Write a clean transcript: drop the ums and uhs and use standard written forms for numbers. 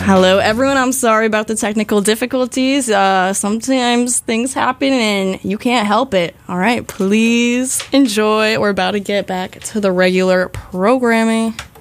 Hello, everyone. I'm sorry about the technical difficulties. Sometimes things happen and you can't help it. All right, please enjoy. We're about to get back to the regular programming.